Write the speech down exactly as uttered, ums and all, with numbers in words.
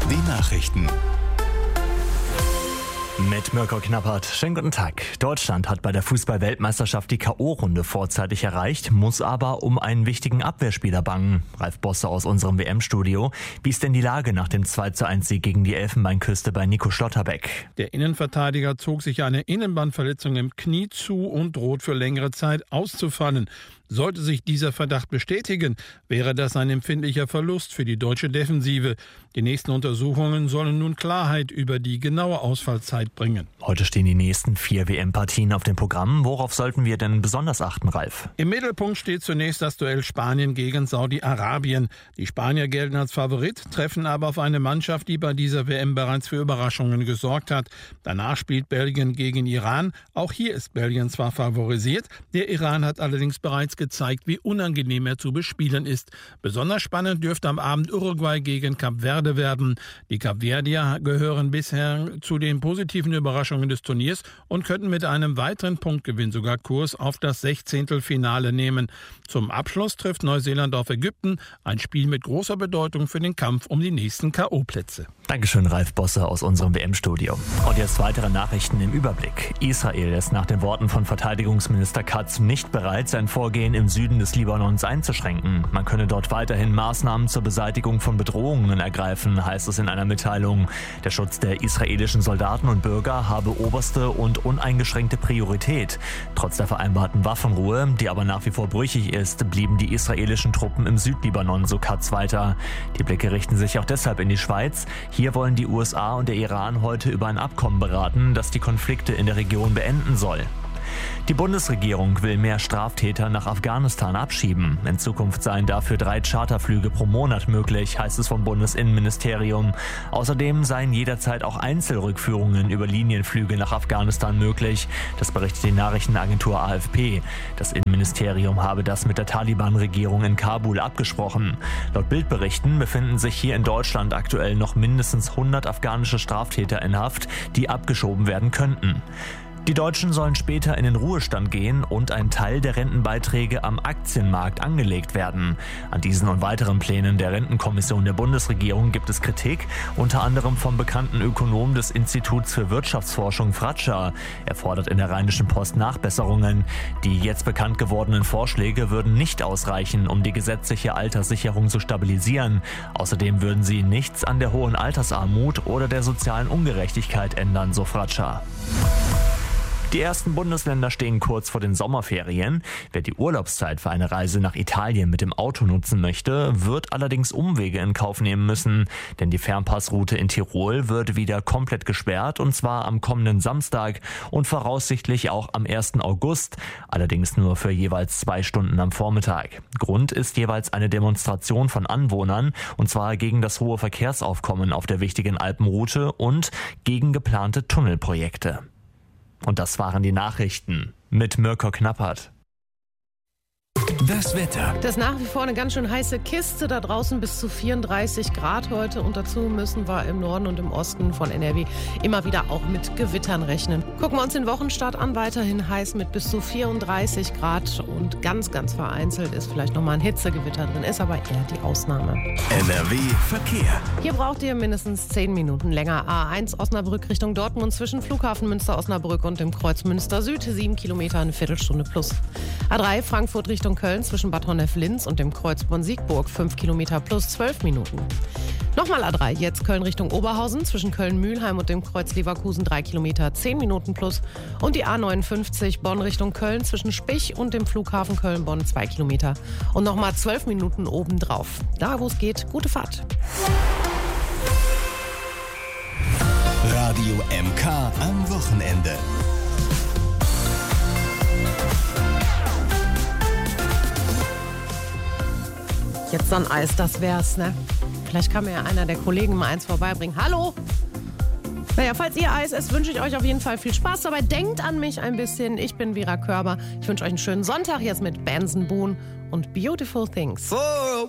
Die Nachrichten. Mit Mirko Knappert. Schönen guten Tag. Deutschland hat bei der Fußball-Weltmeisterschaft die K O-Runde vorzeitig erreicht, muss aber um einen wichtigen Abwehrspieler bangen. Ralf Bosse aus unserem W M-Studio. Wie ist denn die Lage nach dem zwei zu eins Sieg gegen die Elfenbeinküste bei Nico Schlotterbeck? Der Innenverteidiger zog sich eine Innenbandverletzung im Knie zu und droht für längere Zeit auszufallen. Sollte sich dieser Verdacht bestätigen, wäre das ein empfindlicher Verlust für die deutsche Defensive. Die nächsten Untersuchungen sollen nun Klarheit über die genaue Ausfallzeit bringen. Heute stehen die nächsten vier W M-Partien auf dem Programm. Worauf sollten wir denn besonders achten, Ralf? Im Mittelpunkt steht zunächst das Duell Spanien gegen Saudi-Arabien. Die Spanier gelten als Favorit, treffen aber auf eine Mannschaft, die bei dieser W M bereits für Überraschungen gesorgt hat. Danach spielt Belgien gegen Iran. Auch hier ist Belgien zwar favorisiert, der Iran hat allerdings bereits gezeigt, wie unangenehm er zu bespielen ist. Besonders spannend dürfte am Abend Uruguay gegen Kap Verde werden. Die Kapverdier gehören bisher zu den positiven Überraschungen des Turniers und könnten mit einem weiteren Punktgewinn sogar Kurs auf das Sechzehntelfinale nehmen. Zum Abschluss trifft Neuseeland auf Ägypten, ein Spiel mit großer Bedeutung für den Kampf um die nächsten K O-Plätze. Dankeschön, Ralf Bosse aus unserem W M-Studio. Und jetzt weitere Nachrichten im Überblick. Israel ist nach den Worten von Verteidigungsminister Katz nicht bereit, sein Vorgehen im Süden des Libanons einzuschränken. Man könne dort weiterhin Maßnahmen zur Beseitigung von Bedrohungen ergreifen, heißt es in einer Mitteilung. Der Schutz der israelischen Soldaten und Bürger habe oberste und uneingeschränkte Priorität. Trotz der vereinbarten Waffenruhe, die aber nach wie vor brüchig ist, blieben die israelischen Truppen im Südlibanon, so Katz weiter. Die Blicke richten sich auch deshalb in die Schweiz. Hier wollen die U S A und der Iran heute über ein Abkommen beraten, das die Konflikte in der Region beenden soll. Die Bundesregierung will mehr Straftäter nach Afghanistan abschieben. In Zukunft seien dafür drei Charterflüge pro Monat möglich, heißt es vom Bundesinnenministerium. Außerdem seien jederzeit auch Einzelrückführungen über Linienflüge nach Afghanistan möglich. Das berichtet die Nachrichtenagentur A F P. Das Innenministerium habe das mit der Taliban-Regierung in Kabul abgesprochen. Laut Bildberichten befinden sich hier in Deutschland aktuell noch mindestens hundert afghanische Straftäter in Haft, die abgeschoben werden könnten. Die Deutschen sollen später in den Ruhestand gehen und ein Teil der Rentenbeiträge am Aktienmarkt angelegt werden. An diesen und weiteren Plänen der Rentenkommission der Bundesregierung gibt es Kritik, unter anderem vom bekannten Ökonom des Instituts für Wirtschaftsforschung Fratscher. Er fordert in der Rheinischen Post Nachbesserungen. Die jetzt bekannt gewordenen Vorschläge würden nicht ausreichen, um die gesetzliche Alterssicherung zu stabilisieren. Außerdem würden sie nichts an der hohen Altersarmut oder der sozialen Ungerechtigkeit ändern, so Fratscher. Die ersten Bundesländer stehen kurz vor den Sommerferien. Wer die Urlaubszeit für eine Reise nach Italien mit dem Auto nutzen möchte, wird allerdings Umwege in Kauf nehmen müssen. Denn die Fernpassroute in Tirol wird wieder komplett gesperrt, und zwar am kommenden Samstag und voraussichtlich auch am ersten August. Allerdings nur für jeweils zwei Stunden am Vormittag. Grund ist jeweils eine Demonstration von Anwohnern, und zwar gegen das hohe Verkehrsaufkommen auf der wichtigen Alpenroute und gegen geplante Tunnelprojekte. Und das waren die Nachrichten mit Mirko Knappert. Das Wetter. Das ist nach wie vor eine ganz schön heiße Kiste da draußen, bis zu vierunddreißig Grad heute. Und dazu müssen wir im Norden und im Osten von N R W immer wieder auch mit Gewittern rechnen. Gucken wir uns den Wochenstart an, weiterhin heiß mit bis zu vierunddreißig Grad. Und ganz, ganz vereinzelt ist vielleicht nochmal ein Hitzegewitter drin, ist aber eher die Ausnahme. N R W Verkehr. Hier braucht ihr mindestens zehn Minuten länger. A eins Osnabrück Richtung Dortmund zwischen Flughafen Münster-Osnabrück und dem Kreuz Münster Süd. sieben Kilometer, eine Viertelstunde plus. A drei Frankfurt Richtung Köln zwischen Bad Honnef-Linz und dem Kreuz Bonn-Siegburg. fünf Kilometer plus zwölf Minuten. Nochmal A drei, jetzt Köln Richtung Oberhausen zwischen Köln-Mühlheim und dem Kreuz Leverkusen. drei Kilometer, zehn Minuten plus. Und die A neunundfünfzig Bonn Richtung Köln zwischen Spich und dem Flughafen Köln-Bonn. zwei Kilometer. Und nochmal zwölf Minuten obendrauf. Da, wo es geht, gute Fahrt. Radio M K am Wochenende. Jetzt so ein Eis, das wär's, ne? Vielleicht kann mir ja einer der Kollegen mal eins vorbeibringen. Hallo? Naja, falls ihr Eis esst, wünsche ich euch auf jeden Fall viel Spaß dabei. Denkt an mich ein bisschen. Ich bin Vera Körber. Ich wünsche euch einen schönen Sonntag jetzt mit Benson Boone und Beautiful Things. Oh.